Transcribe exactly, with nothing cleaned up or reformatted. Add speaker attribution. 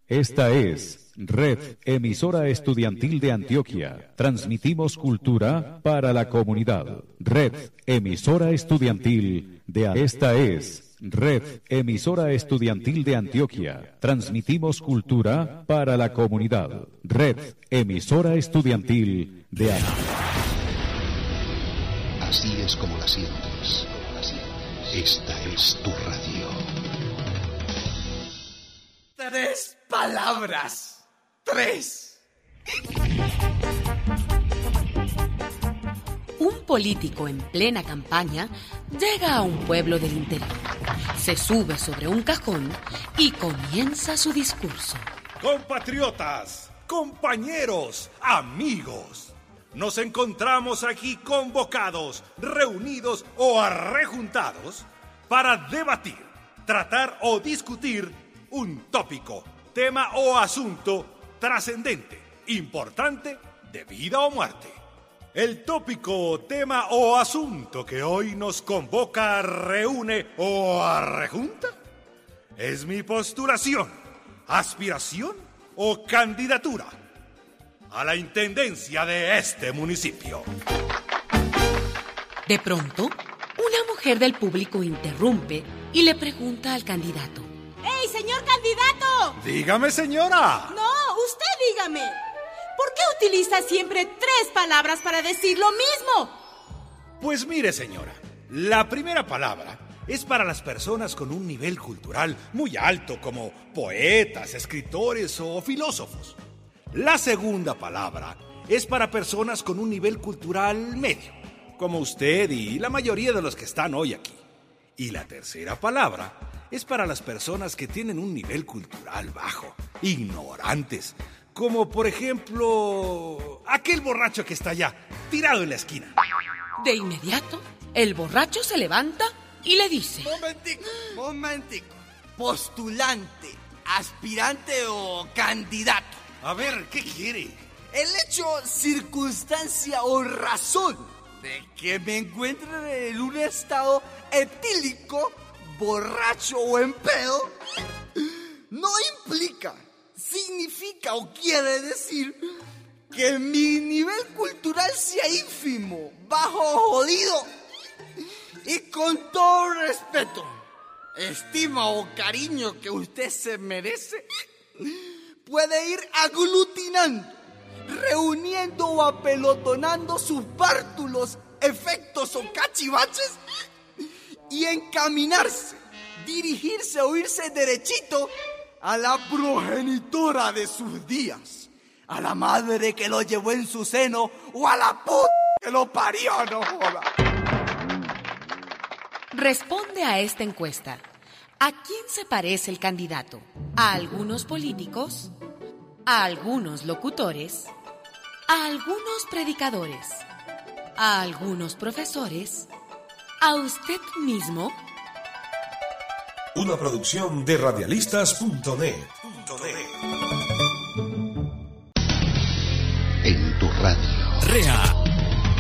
Speaker 1: Esta es Red Emisora Estudiantil de Antioquia. Transmitimos cultura para la comunidad. Red Emisora Estudiantil de Antioquia. Esta es Red Emisora Estudiantil de Antioquia. Transmitimos cultura para la comunidad. Red Emisora Estudiantil de Antioquia.
Speaker 2: Así es como la sientes. Esta es tu radio.
Speaker 3: Tres palabras. Tres.
Speaker 4: Un político en plena campaña llega a un pueblo del interior, se sube sobre un cajón y comienza su discurso.
Speaker 5: Compatriotas, compañeros, amigos, nos encontramos aquí convocados, reunidos o arrejuntados para debatir, tratar o discutir un tópico, tema o asunto trascendente, importante, de vida o muerte. El tópico, tema o asunto que hoy nos convoca, reúne o arrejunta es mi postulación, aspiración o candidatura a la intendencia de este municipio.
Speaker 4: De pronto, una mujer del público interrumpe y le pregunta al candidato:
Speaker 6: ¡Ey, señor candidato!
Speaker 5: Dígame, señora.
Speaker 6: No, usted dígame. ¿Por qué utiliza siempre tres palabras para decir lo mismo?
Speaker 5: Pues mire, señora, la primera palabra es para las personas con un nivel cultural muy alto, como poetas, escritores o filósofos. La segunda palabra es para personas con un nivel cultural medio, como usted y la mayoría de los que están hoy aquí. Y la tercera palabra es para las personas que tienen un nivel cultural bajo, ignorantes, como por ejemplo aquel borracho que está allá, tirado en la esquina.
Speaker 4: De inmediato, el borracho se levanta y le dice:
Speaker 3: Momentico, momentico. Postulante, aspirante o candidato.
Speaker 5: A ver, ¿qué quiere?
Speaker 3: El hecho, circunstancia o razón de que me encuentre en un estado etílico, borracho o en pedo, no implica, significa o quiere decir que mi nivel cultural sea ínfimo, bajo, jodido. Y con todo respeto, estima o cariño que usted se merece, puede ir aglutinando, reuniendo o apelotonando sus bártulos, efectos o cachivaches y encaminarse, dirigirse o irse derechito a la progenitora de sus días, a la madre que lo llevó en su seno o a la puta que lo parió, no joda.
Speaker 4: Responde a esta encuesta: ¿a quién se parece el candidato? ¿A algunos políticos? ¿A algunos locutores? ¿A algunos predicadores? ¿A algunos profesores? ¿A usted mismo?
Speaker 2: Una producción de radialistas punto net. En tu radio.
Speaker 7: R E A